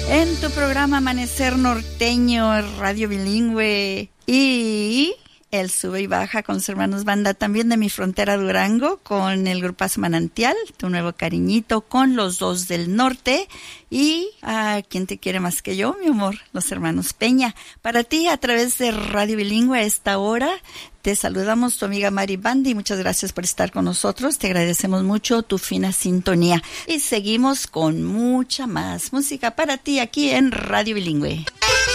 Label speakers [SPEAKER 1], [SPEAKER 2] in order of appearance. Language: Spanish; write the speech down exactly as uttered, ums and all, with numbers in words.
[SPEAKER 1] En tu programa Amanecer Norteño, Radio Bilingüe y el Sube y Baja con los hermanos Banda, también de mi frontera Durango, con el grupazo Manantial, Tu Nuevo Cariñito, con los Dos del Norte y a ¿Quién te quiere más que yo, mi amor? Los hermanos Peña. Para ti, a través de Radio Bilingüe a esta hora, te saludamos tu amiga Mari Bandi, muchas gracias por estar con nosotros, te agradecemos mucho tu fina sintonía y seguimos con mucha más música para ti aquí en Radio Bilingüe.